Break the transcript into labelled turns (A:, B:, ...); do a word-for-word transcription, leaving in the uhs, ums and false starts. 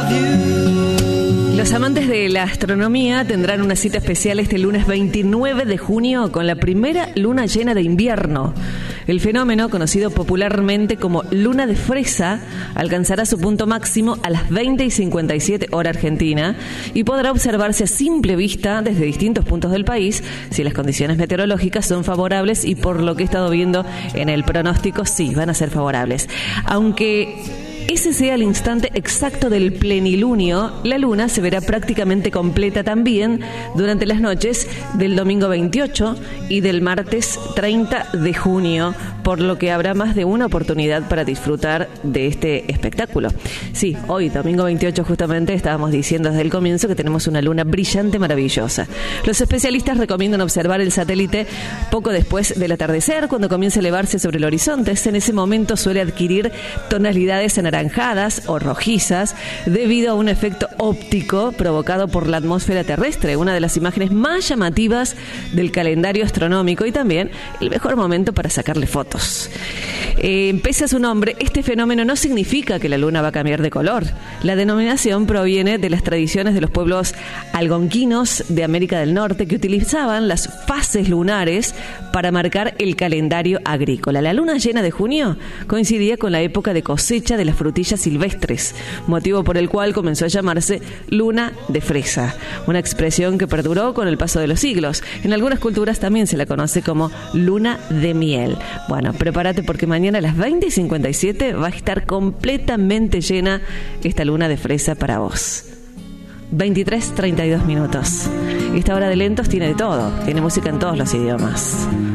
A: Los amantes de la astronomía tendrán una cita especial este lunes veintinueve de junio con la primera luna llena de invierno. El fenómeno, conocido popularmente como luna de fresa, alcanzará su punto máximo a las veinte y cincuenta y siete hora argentina y podrá observarse a simple vista desde distintos puntos del país si las condiciones meteorológicas son favorables, y por lo que he estado viendo en el pronóstico, sí, van a ser favorables. Aunque ese sea el instante exacto del plenilunio, la luna se verá prácticamente completa también durante las noches del domingo veintiocho y del martes treinta de junio, por lo que habrá más de una oportunidad para disfrutar de este espectáculo. Sí, hoy, domingo veintiocho, justamente estábamos diciendo desde el comienzo que tenemos una luna brillante, maravillosa. Los especialistas recomiendan observar el satélite poco después del atardecer, cuando comienza a elevarse sobre el horizonte. En ese momento suele adquirir tonalidades anaranjadas o rojizas debido a un efecto óptico provocado por la atmósfera terrestre, una de las imágenes más llamativas del calendario astronómico y también el mejor momento para sacarle fotos. Eh, pese a su nombre, este fenómeno no significa que la luna va a cambiar de color. La denominación proviene de las tradiciones de los pueblos algonquinos de América del Norte, que utilizaban las fases lunares para marcar el calendario agrícola. La luna llena de junio coincidía con la época de cosecha de las frutillas silvestres, motivo por el cual comenzó a llamarse luna de fresa, una expresión que perduró con el paso de los siglos. En algunas culturas también se la conoce como luna de miel. Bueno, prepárate porque mañana a las veinte y cincuenta y siete va a estar completamente llena esta luna de fresa para vos. veintitrés treinta y dos minutos. Esta hora de lentos tiene de todo, tiene música en todos los idiomas.